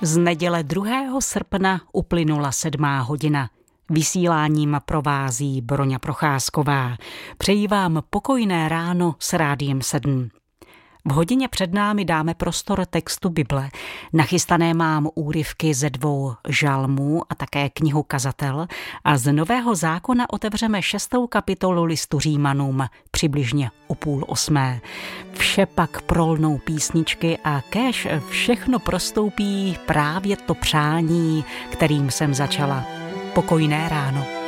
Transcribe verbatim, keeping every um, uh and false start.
Z neděle druhého srpna uplynula sedmá hodina. Vysíláním provází Broňa Procházková. Přeji vám pokojné ráno s Rádiem sedm. V hodině před námi dáme prostor textu Bible. Nachystané mám úryvky ze dvou žalmů a také knihu Kazatel a z Nového zákona otevřeme šestou kapitolu listu Římanům přibližně o půl osmé. Vše pak prolnou písničky a kéž všechno prostoupí právě to přání, kterým jsem začala. Pokojné ráno.